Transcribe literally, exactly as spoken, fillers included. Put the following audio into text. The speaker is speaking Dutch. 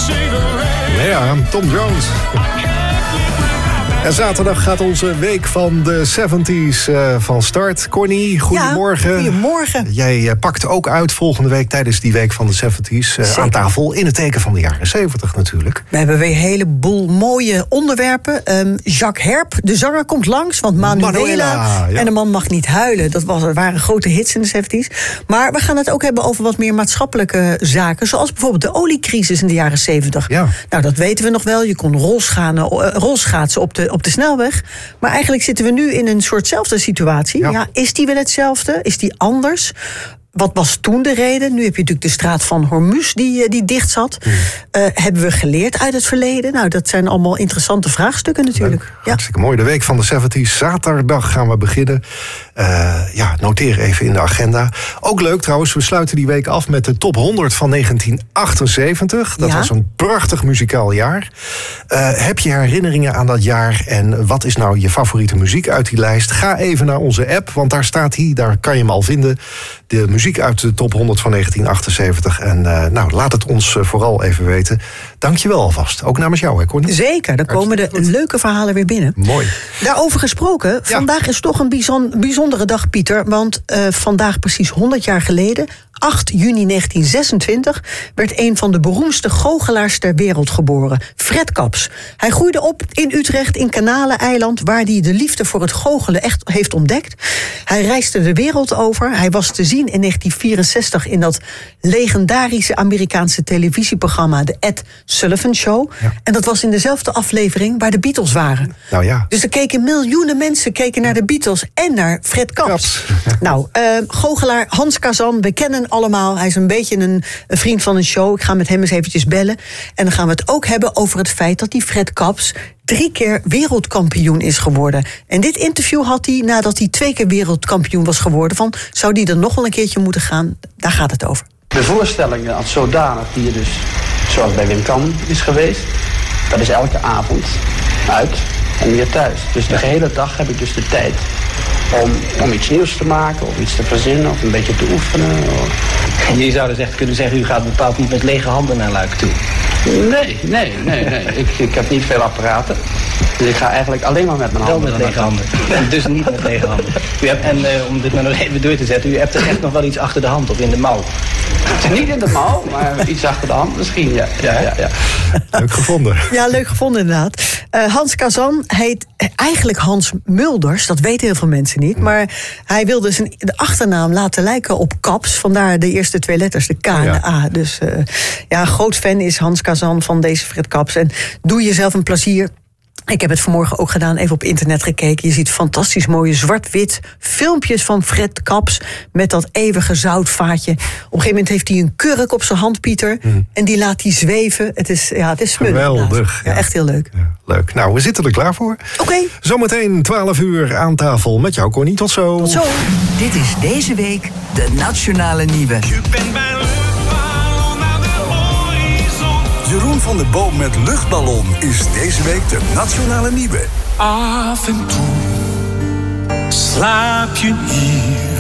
Ja, Tom Jones. En zaterdag gaat onze week van de zeventies uh, van start. Connie, goedemorgen. Ja, goedemorgen. Jij uh, pakt ook uit volgende week tijdens die week van de zeventies uh, aan tafel. In het teken van de jaren zeventig natuurlijk. We hebben weer een heleboel mooie onderwerpen. Um, Jacques Herp, de zanger, komt langs. Want Manuela, Manuela ja. en de man mag niet huilen. Dat was, waren grote hits in de zeventies. Maar we gaan het ook hebben over wat meer maatschappelijke zaken. Zoals bijvoorbeeld de oliecrisis in de jaren zeventig. Ja. Nou, dat weten we nog wel. Je kon rolschaatsen, uh, rolschaatsen op de op de snelweg. Maar eigenlijk zitten we nu in een soortzelfde situatie. Ja. Ja, is die wel hetzelfde? Is die anders? Wat was toen de reden? Nu heb je natuurlijk de straat van Hormuz die, die dicht zat. Mm. Uh, hebben we geleerd uit het verleden? Nou, dat zijn allemaal interessante vraagstukken natuurlijk. Leuk, hartstikke ja. mooi. De week van de zeventies. Zaterdag gaan we beginnen. Uh, ja, noteer even in de agenda. Ook leuk trouwens, we sluiten die week af met de top honderd van negentien achtenzeventig. Dat ja. was een prachtig muzikaal jaar. Uh, heb je herinneringen aan dat jaar? En wat is nou je favoriete muziek uit die lijst? Ga even naar onze app, want daar staat hij. Daar kan je hem al vinden. De muziek uit de top honderd van negentien achtenzeventig. En uh, nou, laat het ons uh, vooral even weten. Dank je wel alvast. Ook namens jou, hè, Connie? Zeker, daar komen de leuke verhalen weer binnen. Mooi. Daarover gesproken, ja. vandaag is toch een bijzon, bijzondere dag, Pieter. Want uh, vandaag precies honderd jaar geleden, acht juni negentien zesentwintig... werd een van de beroemdste goochelaars ter wereld geboren. Fred Kaps. Hij groeide op in Utrecht, in Kanaleneiland, waar hij de liefde voor het goochelen echt heeft ontdekt. Hij reisde de wereld over. Hij was te zien in negentien vierenzestig in dat legendarische Amerikaanse televisieprogramma The Ed Sullivan Show. Ja. En dat was in dezelfde aflevering waar de Beatles waren. Nou ja. Dus er keken miljoenen mensen keken naar de Beatles en naar Fred Kaps. Kaps. Nou, uh, goochelaar Hans Kazan, we kennen allemaal. Hij is een beetje een, een vriend van een show. Ik ga met hem eens eventjes bellen. En dan gaan we het ook hebben over het feit dat die Fred Kaps drie keer wereldkampioen is geworden. En dit interview had hij nadat hij twee keer wereldkampioen was geworden. Van, zou die er nog wel een keertje moeten gaan? Daar gaat het over. De voorstellingen als zodanig die er dus, zoals bij Wim Kan is geweest, dat is elke avond uit en weer thuis. Dus de gehele dag heb ik dus de tijd om, om iets nieuws te maken, of iets te verzinnen, of een beetje te oefenen. Of... Je zou dus echt kunnen zeggen, u gaat bepaald niet met lege handen naar Luik toe. Nee, nee, nee, nee. Ik, ik heb niet veel apparaten. Dus ik ga eigenlijk alleen maar met mijn handen. Wel met lege handen. Dus niet met lege handen. U hebt, en uh, om dit maar nog even door te zetten, u hebt er echt nog wel iets achter de hand of in de mouw. Niet in de mouw, maar iets achter de hand misschien, ja. ja, ja, ja. Leuk gevonden. Ja, leuk gevonden inderdaad. Uh, Hans Kazan heet eigenlijk Hans Mulders, dat weten heel veel mensen niet. Maar hij wilde zijn de achternaam laten lijken op Kaps. Vandaar de eerste twee letters, de K en de A. Dus uh, ja, groot fan is Hans Kazan van deze Fred Kaps. En doe jezelf een plezier. Ik heb het vanmorgen ook gedaan, even op internet gekeken. Je ziet fantastisch mooie zwart-wit filmpjes van Fred Kaps met dat eeuwige zoutvaatje. Op een gegeven moment heeft hij een kurk op zijn hand, Pieter. Mm. En die laat hij zweven. Het is, ja, het is smullig. Geweldig. Ja, ja, echt heel leuk. Ja, leuk. Nou, we zitten er klaar voor. Oké. Okay. Zometeen twaalf uur aan tafel met jou, Connie. Tot zo. Tot zo. Dit is deze week de Nationale Nieuwe. Jeroen van der Boom met Luchtballon is deze week de Nationale Nieuwe. Af en toe slaap je hier